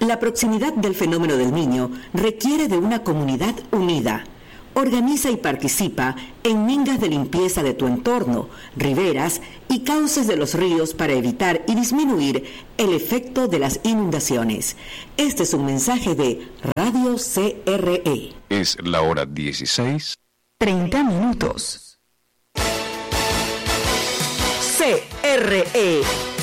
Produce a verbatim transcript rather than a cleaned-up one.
La proximidad del fenómeno del Niño requiere de una comunidad unida. Organiza y participa en mingas de limpieza de tu entorno, riberas y cauces de los ríos para evitar y disminuir el efecto de las inundaciones. Este es un mensaje de Radio C R E. Es la hora dieciséis. treinta minutos. C R E